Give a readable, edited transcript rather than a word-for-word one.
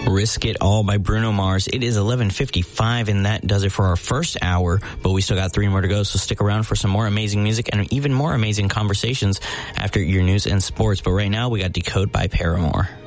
Risk It All by Bruno Mars. It is 11:55, and that does it for our first hour, but we still got 3 more to go, so stick around for some more amazing music and even more amazing conversations after your news and sports. But right now, we got Decode by Paramore.